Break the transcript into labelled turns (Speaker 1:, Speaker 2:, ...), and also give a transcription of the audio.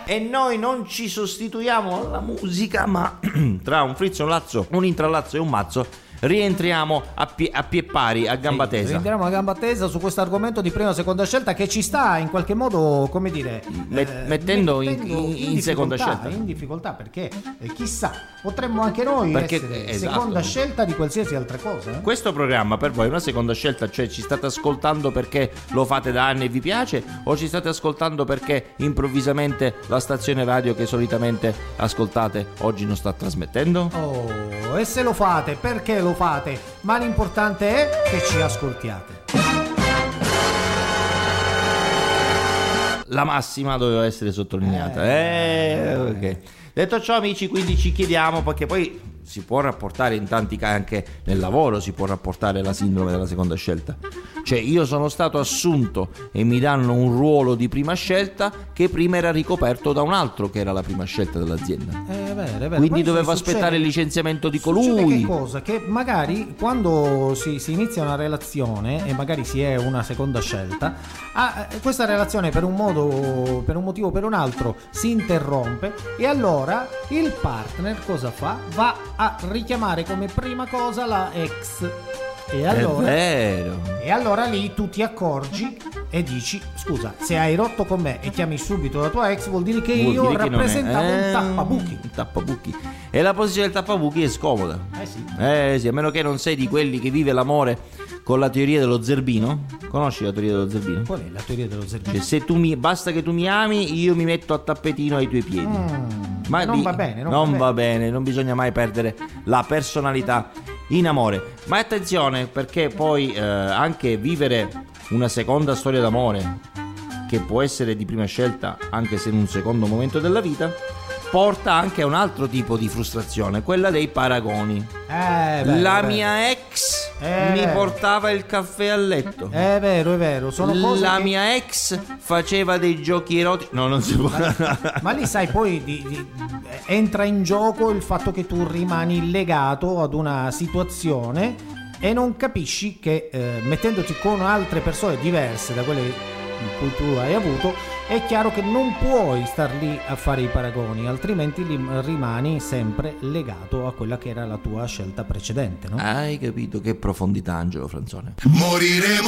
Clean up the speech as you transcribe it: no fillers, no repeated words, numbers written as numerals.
Speaker 1: E noi non ci sostituiamo alla musica, ma tra un frizzo, un lazzo, un intrallazzo e un mazzo rientriamo a pie pari, a gamba tesa.
Speaker 2: Rientriamo a gamba tesa su questo argomento di prima seconda scelta che ci sta in qualche modo, come dire,
Speaker 1: mettendo in seconda scelta.
Speaker 2: In difficoltà, perché chissà, potremmo anche noi essere seconda scelta di qualsiasi altra cosa.
Speaker 1: Questo programma per voi è una seconda scelta, cioè ci state ascoltando perché lo fate da anni e vi piace, o ci state ascoltando perché improvvisamente la stazione radio che solitamente ascoltate oggi non sta trasmettendo?
Speaker 2: Oh, e se lo fate, perché lo fate? Ma l'importante è che ci ascoltiate.
Speaker 1: La massima doveva essere sottolineata. Ok. Detto ciò, amici, quindi ci chiediamo, perché poi si può rapportare in tanti casi, anche nel lavoro si può rapportare la sindrome della seconda scelta. Cioè, io sono stato assunto e mi danno un ruolo di prima scelta che prima era ricoperto da un altro che era la prima scelta dell'azienda.
Speaker 2: È vero.
Speaker 1: Quindi dovevo aspettare il licenziamento di colui.
Speaker 2: Che cosa? Che magari quando si inizia una relazione e magari si è una seconda scelta, questa relazione per un motivo o per un altro si interrompe, e allora il partner cosa fa? Va a richiamare come prima cosa la ex. E allora,
Speaker 1: è vero.
Speaker 2: E allora lì tu ti accorgi e dici: scusa, se hai rotto con me e chiami subito la tua ex, vuol dire che io rappresentavo un tappabuchi.
Speaker 1: Un tappabuchi. E la posizione del tappabuchi è scomoda. Sì, a meno che non sei di quelli che vive l'amore con la teoria dello zerbino. Conosci la teoria dello zerbino?
Speaker 2: Qual è la teoria dello zerbino?
Speaker 1: Cioè, se basta che tu mi ami, io mi metto a tappetino ai tuoi piedi. Ma
Speaker 2: non va bene,
Speaker 1: va bene, non bisogna mai perdere la personalità in amore. Ma attenzione, perché poi anche vivere una seconda storia d'amore, che può essere di prima scelta anche se in un secondo momento della vita, porta anche a un altro tipo di frustrazione, quella dei paragoni. La mia ex mi portava il caffè a letto.
Speaker 2: È vero. Sono cose
Speaker 1: la mia ex faceva dei giochi erotici. No, non si può.
Speaker 2: Ma lì sai, poi entra in gioco il fatto che tu rimani legato ad una situazione e non capisci che mettendoti con altre persone diverse da quelle in cui tu hai avuto, è chiaro che non puoi star lì a fare i paragoni, altrimenti rimani sempre legato a quella che era la tua scelta precedente, no?
Speaker 1: Hai capito che profondità, Angelo Franzone?
Speaker 3: Moriremo